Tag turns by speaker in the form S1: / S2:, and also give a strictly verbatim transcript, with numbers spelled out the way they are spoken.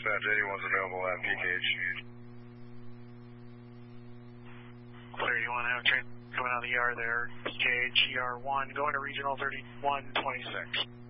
S1: dispatch, eighty-one's available at P K H.
S2: Clear eighty-one, I have a train coming out of the E R there. P K H, E R one, going to regional thirty-one twenty-six.